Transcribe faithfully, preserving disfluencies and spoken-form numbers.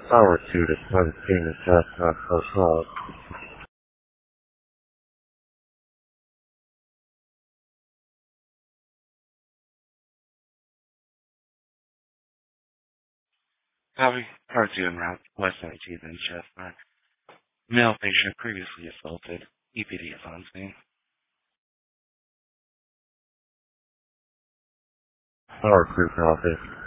Power two to seventeen is Chestnut Hotel. Copy. Part two en route. West nineteenth and Chestnut. Male patient previously assaulted. E P D is on scene. Power two copy.